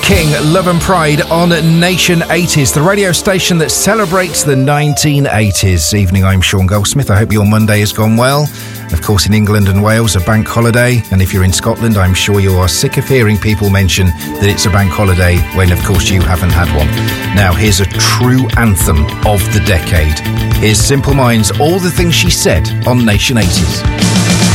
King, Love and Pride on Nation 80s, the radio station that celebrates the 1980s. Evening, I'm Sean Goldsmith. I hope your Monday has gone well. Of course, in England and Wales, a bank holiday. And if you're in Scotland, I'm sure you are sick of hearing people mention that it's a bank holiday when, of course, you haven't had one. Now, here's a true anthem of the decade. Here's Simple Minds, All the Things She Said on Nation 80s.